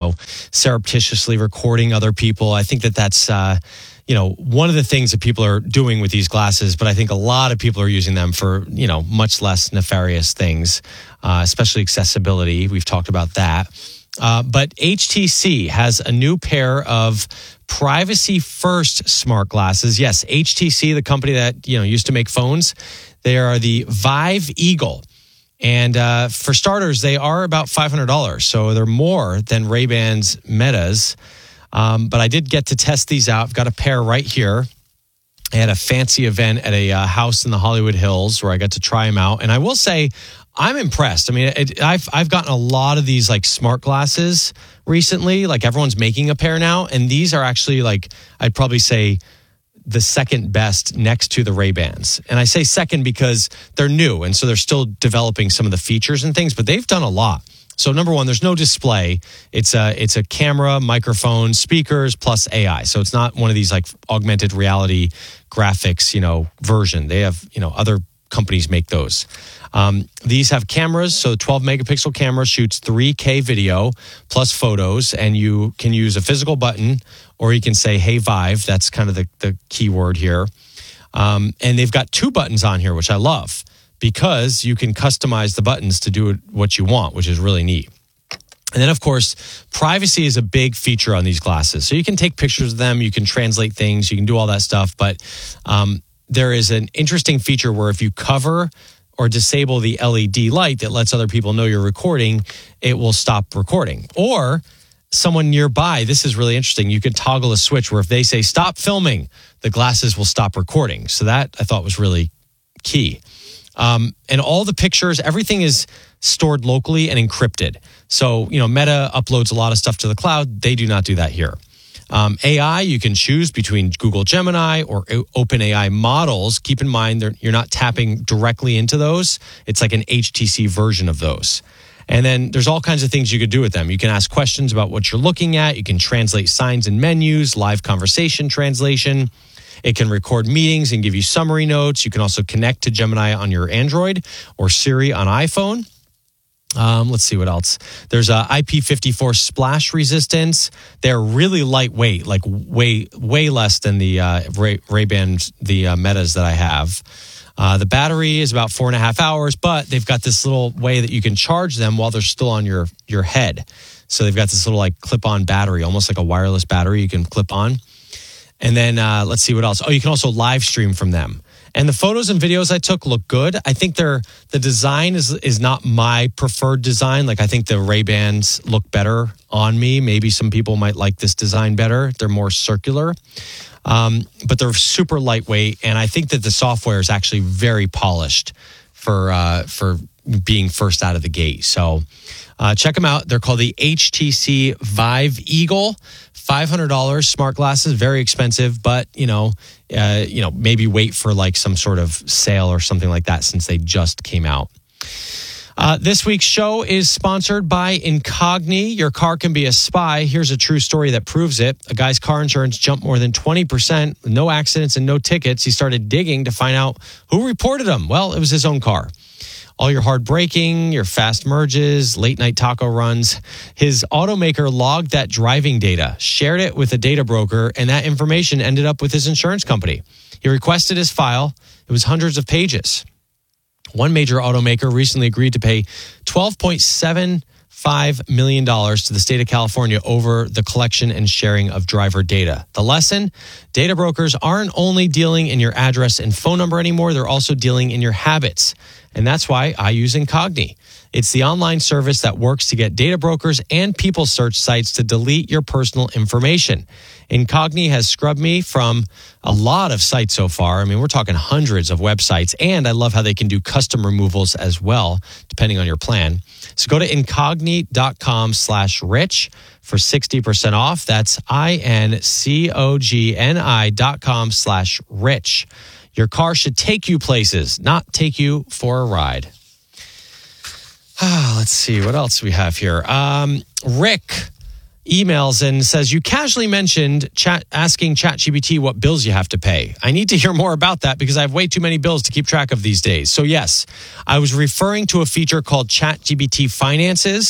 surreptitiously recording other people. I think that's one of the things that people are doing with these glasses, but I think a lot of people are using them for, much less nefarious things, especially accessibility. We've talked about that. But HTC has a new pair of privacy-first smart glasses. Yes, HTC, the company that, used to make phones, they are the Vive Eagle. And for starters, they are about $500. So they're more than Ray-Ban's Metas. But I did get to test these out. I've got a pair right here. I had a fancy event at a house in the Hollywood Hills where I got to try them out. And I will say, I'm impressed. I mean, I've gotten a lot of these like smart glasses recently. Like everyone's making a pair now. And these are actually I'd probably say the second best next to the Ray-Bans. And I say second because they're new. And so they're still developing some of the features and things, but they've done a lot. So number one, there's no display. It's a camera, microphone, speakers, plus AI. So it's not one of these like augmented reality graphics, version. They have, other companies make those. These have cameras. So 12 megapixel camera shoots 3K video plus photos, and you can use a physical button or you can say, "Hey Vive." That's kind of the key word here. And they've got two buttons on here, which I love, because you can customize the buttons to do what you want, which is really neat. And then, of course, privacy is a big feature on these glasses. So you can take pictures of them, you can translate things, you can do all that stuff. But there is an interesting feature where if you cover or disable the LED light that lets other people know you're recording, it will stop recording. Or someone nearby, this is really interesting, you can toggle a switch where if they say stop filming, the glasses will stop recording. So that I thought was really key. And all the pictures, everything is stored locally and encrypted. So, Meta uploads a lot of stuff to the cloud. They do not do that here. AI, you can choose between Google Gemini or OpenAI models. Keep in mind, you're not tapping directly into those. It's like an HTC version of those. And then there's all kinds of things you could do with them. You can ask questions about what you're looking at. You can translate signs and menus, live conversation translation. It can record meetings and give you summary notes. You can also connect to Gemini on your Android or Siri on iPhone. Let's see what else. There's a IP54 splash resistance. They're really lightweight, like way less than the Ray-Ban, the Metas that I have. The battery is about 4.5 hours, but they've got this little way that you can charge them while they're still on your head. So they've got this little like clip-on battery, almost like a wireless battery you can clip on. And then let's see what else. Oh, you can also live stream from them. And the photos and videos I took look good. I think the design is not my preferred design. Like I think the Ray-Bans look better on me. Maybe some people might like this design better. They're more circular. But they're super lightweight. And I think that the software is actually very polished for being first out of the gate. So check them out. They're called the HTC Vive Eagle. $500 smart glasses, very expensive, but maybe wait for like some sort of sale or something like that since they just came out. This week's show is sponsored by Incogni. Your car can be a spy. Here's a true story that proves it. A guy's car insurance jumped more than 20%, no accidents and no tickets. He started digging to find out who reported him. Well, it was his own car. All your hard braking, your fast merges, late night taco runs. His automaker logged that driving data, shared it with a data broker, and that information ended up with his insurance company. He requested his file. It was hundreds of pages. One major automaker recently agreed to pay $12.75 million to the state of California over the collection and sharing of driver data. The lesson? Data brokers aren't only dealing in your address and phone number anymore, they're also dealing in your habits. And that's why I use Incogni. It's the online service that works to get data brokers and people search sites to delete your personal information. Incogni has scrubbed me from a lot of sites so far. I mean, we're talking hundreds of websites, and I love how they can do custom removals as well, depending on your plan. So go to incogni.com/rich for 60% off. That's incogni.com/rich. Your car should take you places, not take you for a ride. Let's see, what else we have here? Rick emails and says, you casually mentioned asking ChatGPT what bills you have to pay. I need to hear more about that because I have way too many bills to keep track of these days. So yes, I was referring to a feature called ChatGPT Finances.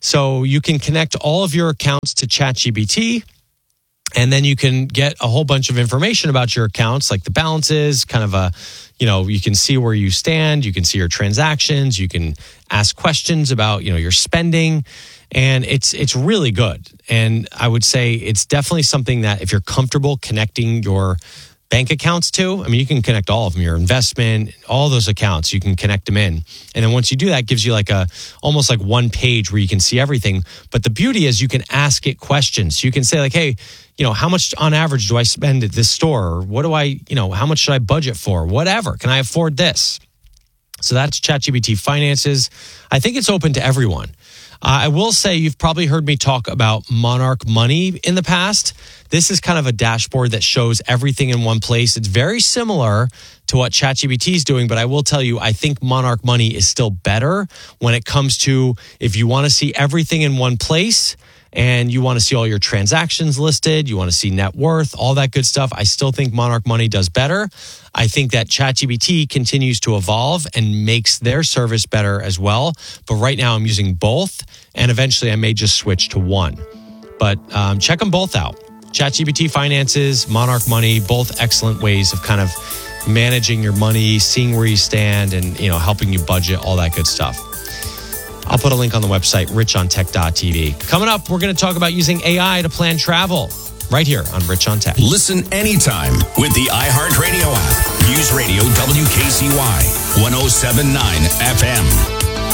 So you can connect all of your accounts to ChatGPT, and then you can get a whole bunch of information about your accounts, like the balances, kind of you can see where you stand, you can see your transactions, you can ask questions about, your spending, and it's really good. And I would say it's definitely something that if you're comfortable connecting your bank accounts to, you can connect all of them, your investment, all those accounts, you can connect them in. And then once you do that, it gives you almost like one page where you can see everything. But the beauty is you can ask it questions. You can say like, hey, how much on average do I spend at this store? Or what do how much should I budget for? Whatever. Can I afford this? So that's ChatGPT Finances. I think it's open to everyone. I will say you've probably heard me talk about Monarch Money in the past. This is kind of a dashboard that shows everything in one place. It's very similar to what ChatGPT is doing, but I will tell you, I think Monarch Money is still better when it comes to if you want to see everything in one place and you want to see all your transactions listed, you want to see net worth, all that good stuff. I still think Monarch Money does better. I think that ChatGPT continues to evolve and makes their service better as well. But right now I'm using both, and eventually I may just switch to one. But check them both out. ChatGPT Finances, Monarch Money, both excellent ways of kind of managing your money, seeing where you stand, and helping you budget, all that good stuff. I'll put a link on the website, richontech.tv. Coming up, we're going to talk about using AI to plan travel right here on Rich on Tech. Listen anytime with the iHeartRadio app. News Radio WKCY 107.9 FM.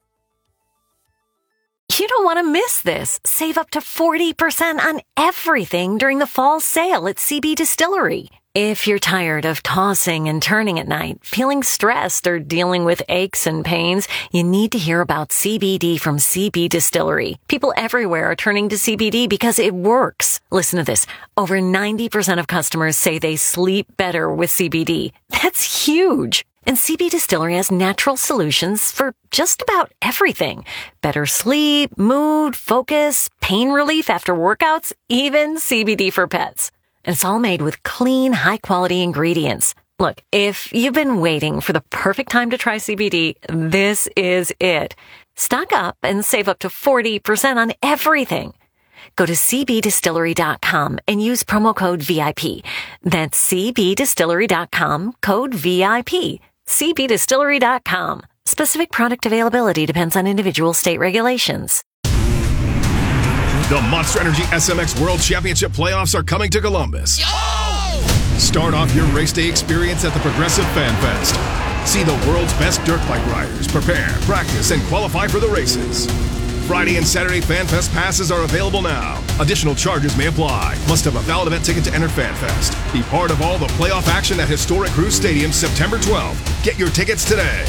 You don't want to miss this. Save up to 40% on everything during the fall sale at CB Distillery. If you're tired of tossing and turning at night, feeling stressed, or dealing with aches and pains, you need to hear about CBD from CB Distillery. People everywhere are turning to CBD because it works. Listen to this. Over 90% of customers say they sleep better with CBD. That's huge. And CB Distillery has natural solutions for just about everything. Better sleep, mood, focus, pain relief after workouts, even CBD for pets. And it's all made with clean, high-quality ingredients. Look, if you've been waiting for the perfect time to try CBD, this is it. Stock up and save up to 40% on everything. Go to cbdistillery.com and use promo code VIP. That's cbdistillery.com, code VIP. cbdistillery.com. Specific product availability depends on individual state regulations. The Monster Energy SMX World Championship playoffs are coming to Columbus. Yo! Start off your race day experience at the Progressive Fan Fest. See the world's best dirt bike riders prepare, practice, and qualify for the races. Friday and Saturday Fan Fest passes are available now. Additional charges may apply. Must have a valid event ticket to enter Fan Fest. Be part of all the playoff action at historic Cruise Stadium September 12th. Get your tickets today.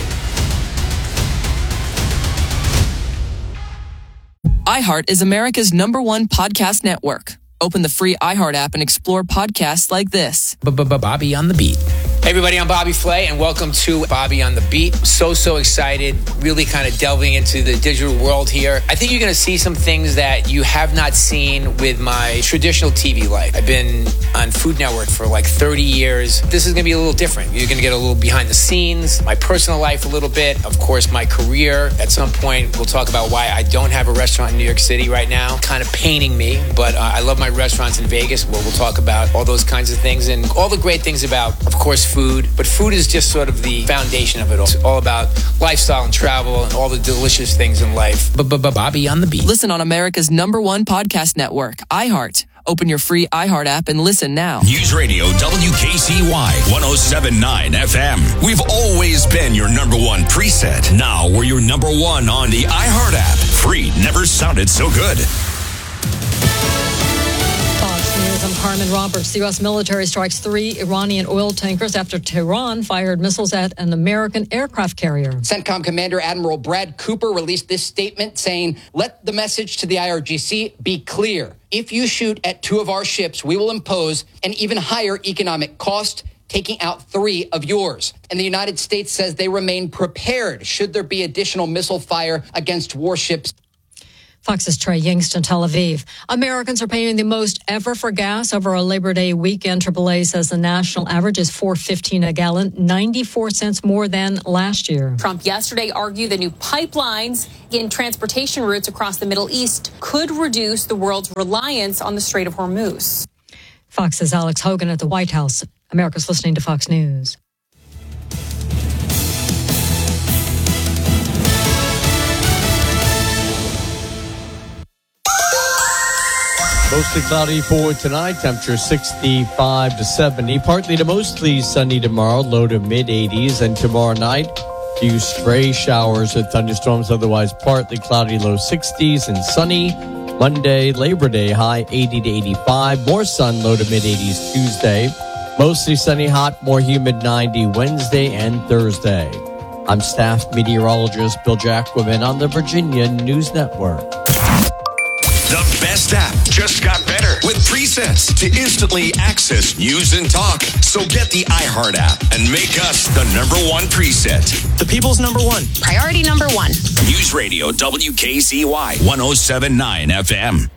iHeart is America's #1 podcast network. Open the free iHeart app and explore podcasts like this. Bobby on the Beat. Hey everybody, I'm Bobby Flay and welcome to Bobby on the Beat. So excited, really kind of delving into the digital world here. I think you're going to see some things that you have not seen with my traditional TV life. I've been on Food Network for like 30 years. This is going to be a little different. You're going to get a little behind the scenes, my personal life a little bit, of course my career. At some point, we'll talk about why I don't have a restaurant in New York City right now. Kind of paining me, but I love my restaurants in Vegas where we'll talk about all those kinds of things and all the great things about, of course, food. But food is just sort of the foundation of it all. It's all about lifestyle and travel and all the delicious things in life. Bobby on the Beat. Listen on America's #1 podcast network, iHeart. Open your free iHeart app and listen now. News Radio WKCY 107.9 FM. We've always been your #1 preset. Now we're your #1 on the iHeart app. Free never sounded so good. I'm Carmen Roberts. The U.S. military strikes 3 Iranian oil tankers after Tehran fired missiles at an American aircraft carrier. CENTCOM Commander Admiral Brad Cooper released this statement saying, "Let the message to the IRGC be clear. If you shoot at 2 of our ships, we will impose an even higher economic cost, taking out 3 of yours." And the United States says they remain prepared should there be additional missile fire against warships. Fox's Trey Yingst in Tel Aviv. Americans are paying the most ever for gas over a Labor Day weekend. AAA says the national average is $4.15 a gallon, 94 cents more than last year. Trump yesterday argued the new pipelines in transportation routes across the Middle East could reduce the world's reliance on the Strait of Hormuz. Fox's Alex Hogan at the White House. America's listening to Fox News. Mostly cloudy for tonight. Temperature 65 to 70. Partly to mostly sunny tomorrow. Low to mid 80s. And tomorrow night, few stray showers with thunderstorms. Otherwise, partly cloudy, low 60s and sunny. Monday, Labor Day, high 80 to 85. More sun, low to mid 80s Tuesday. Mostly sunny, hot, more humid 90 Wednesday and Thursday. I'm staff meteorologist Bill Jacquemin on the Virginia News Network. The best app just got better with presets to instantly access news and talk. So get the iHeart app and make us the #1 preset. The people's number one. Priority number one. News Radio WKCY 107.9 FM.